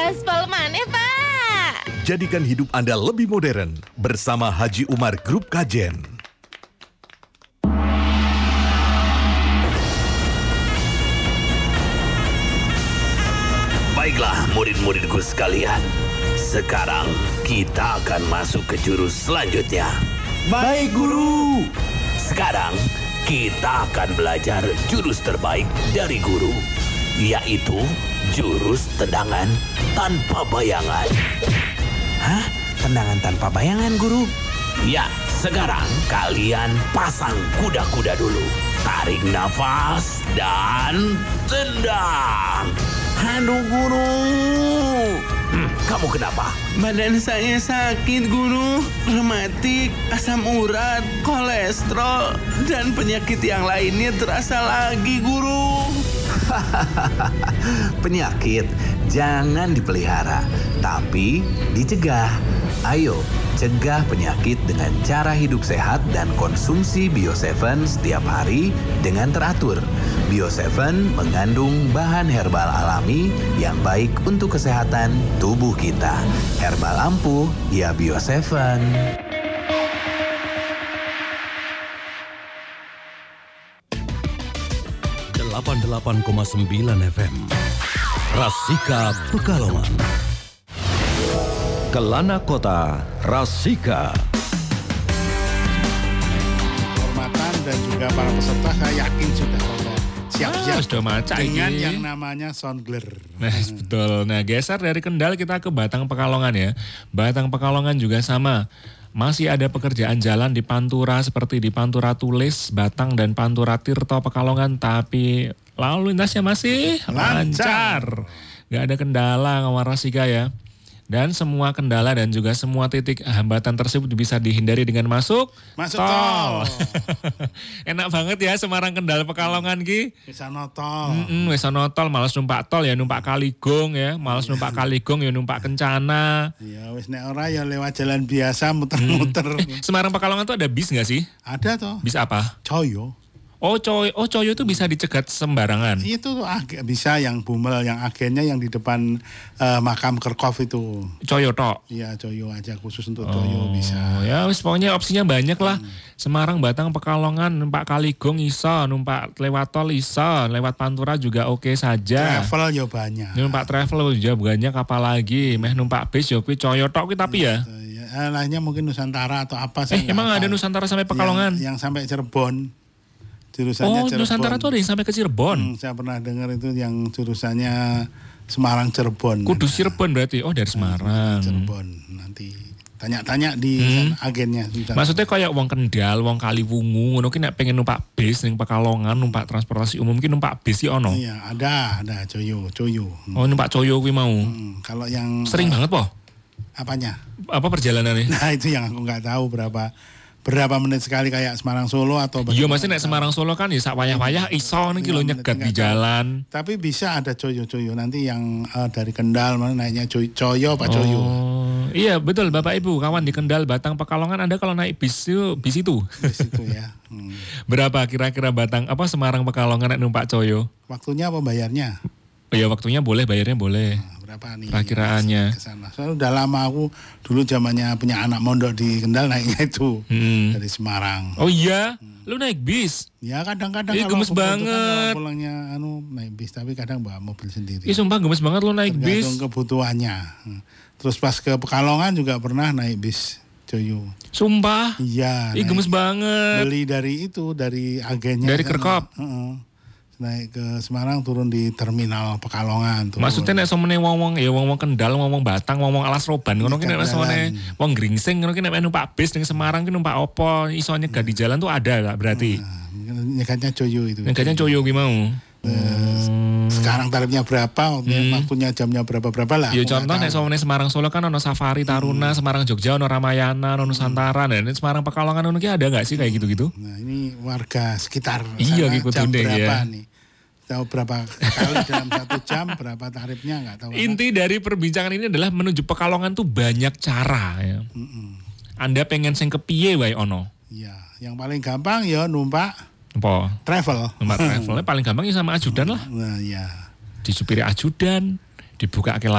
gaspol maneh, Pak. Jadikan hidup Anda lebih modern bersama Haji Umar Group Kajen. Baiklah murid-muridku sekalian, sekarang kita akan masuk ke jurus selanjutnya. Baik, Guru. Sekarang kita akan belajar jurus terbaik dari guru, yaitu jurus tendangan tanpa bayangan. Hah? Tendangan tanpa bayangan, Guru? Ya, sekarang kalian pasang kuda-kuda dulu. Tarik nafas dan tendang. Aduh, Guru. Kamu kenapa? Badan saya sakit, Guru. Rematik, asam urat, kolesterol, dan penyakit yang lainnya terasa lagi, Guru. Penyakit jangan dipelihara, tapi dicegah. Ayo, cegah penyakit dengan cara hidup sehat dan konsumsi Bio7 setiap hari dengan teratur. Bio7 mengandung bahan herbal alami yang baik untuk kesehatan tubuh kita. Herbal ampuh, ya Bio7. 88,9 FM Rasika Pekalongan. Kelana Kota Rasika. Kehormatan dan juga para peserta saya yakin sudah pada siap-siap sudah maca dengan ini. yang namanya soundgler. Nah, betul. Nah, geser dari Kendal kita ke Batang Pekalongan ya. Batang Pekalongan juga sama. Masih ada pekerjaan jalan di Pantura seperti di Pantura Tulis, Batang dan Pantura Tirto Pekalongan, tapi lalu lintasnya masih lancar. Gak ada kendala ngawar Rasika ya. Dan semua kendala dan juga semua titik hambatan tersebut bisa dihindari dengan masuk tol. Enak banget ya Semarang Kendal Pekalongan ki. Bisa notol. Wis ana tol, males numpak tol ya numpak Kaligong ya, males numpak Kaligong ya numpak Kencana. Ya wis nek ora ya lewat jalan biasa muter-muter. Semarang Pekalongan tuh ada bis nggak sih? Ada toh. Bis apa? Coyo. Oh coyo tuh bisa dicegat sembarangan. Itu tuh bisa yang Bumel, yang agennya yang di depan makam Kerkhoff itu. Coyo tok. Iya, Coyo aja khusus untuk Coyo bisa. Ya wis pokoknya opsinya banyak lah. Semarang, Batang, Pekalongan, numpak Kaligong iso, numpak lewat tol iso, lewat Pantura juga oke saja. Travel ya banyak. Numpak travel juga banyak, apalagi meh numpak bis yo kuwi coyo tok kuwi tapi ya. Lainnya mungkin Nusantara atau apa sih. Emang ada Nusantara sampai Pekalongan? Yang sampai Cirebon. Jurusannya Cirebon. Nusantara tuh ada yang sampai ke Cirebon. Saya pernah dengar itu yang jurusannya Semarang Cirebon. Kudus Cirebon berarti. Oh dari Semarang. Cirebon. Nanti tanya-tanya di agennya. Maksudnya kayak wong Kendal, wong Kaliwungu, ngono ki nek pengen numpak bis ning Pekalongan, numpak transportasi umum ki numpak bis ki ono. Iya, ada Coyo. Oh, numpak Coyo kuwi mau. Kalau yang sering banget po. Apanya? Apa perjalanannya? Nah, itu yang aku nggak tahu berapa menit sekali kayak Semarang Solo atau iya maksudnya nek Semarang Solo kan ya sak wayah-wayah iso niki lho nyegat di jalan. Tapi bisa ada Coyo nanti yang dari Kendal mana naiknya Coyo Pak Coyo. Iya betul Bapak Ibu kawan di Kendal Batang Pekalongan Anda kalau naik bis itu. Bis itu ya. Berapa kira-kira Semarang Pekalongan naik numpak Coyo? Waktunya apa bayarnya? Oh ya waktunya boleh, bayarnya boleh. Berapa nih? Perakiraannya. Soalnya udah lama aku dulu zamannya punya anak mondok di Kendal naiknya itu dari Semarang. Oh iya? Lu naik bis? Ya kadang-kadang gemes banget. Pulangnya naik bis tapi kadang bawa mobil sendiri. Ih sumpah gemes banget lu naik bis. Tergantung kebutuhannya. Terus pas ke Pekalongan juga pernah naik bis Coyo. Sumpah? Iya. Ih gemes banget. Beli dari agennya. Dari Kerkhoff? Naik ke Semarang turun di terminal Pekalongan. Maksudnya nek somene wong-wong Kendal, wong-wong Batang, wong-wong Alas Roban ngono ki nek somene wong Gringsing ngono ki nek numpak bis ning Semarang ki numpak opo iso nyegat di jalan tuh ada lah berarti. Nyegatnya Coyo itu. Nyegatnya Coyo ki mau. Sekarang tarifnya berapa, waktunya jamnya berapa lah. Ya contoh nek somene Semarang Solo kan ono Safari Taruna, Semarang Jogja ono Ramayana, ono Nusantara, dan Semarang Pekalongan ono ki ada enggak sih kayak gitu-gitu? Nah, ini warga sekitar iya sana jam berapa ya. nih? Tahu berapa kali dalam 1 jam, berapa tarifnya nggak tahu. Inti dari perbincangan ini adalah menuju Pekalongan tuh banyak cara ya. Anda pengen sing kepiye wae ono? Iya, yang paling gampang ya numpak apa? Travel. Numpak travelnya paling gampang ya sama ajudan lah. Nah, iya. Disupiri ajudan, dibuka ke